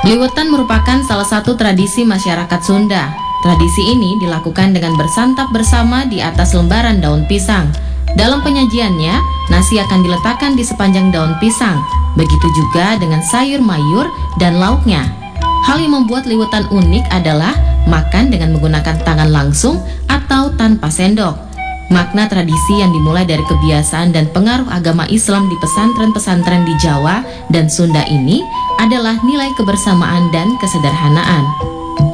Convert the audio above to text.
Liwetan merupakan salah satu tradisi masyarakat Sunda. Tradisi ini dilakukan dengan bersantap bersama di atas lembaran daun pisang. Dalam penyajiannya, nasi akan diletakkan di sepanjang daun pisang. Begitu juga dengan sayur mayur dan lauknya. Hal yang membuat liwetan unik adalah makan dengan menggunakan tangan langsung atau tanpa sendok. Makna tradisi yang dimulai dari kebiasaan dan pengaruh agama Islam di pesantren-pesantren di Jawa dan Sunda ini adalah nilai kebersamaan dan kesederhanaan.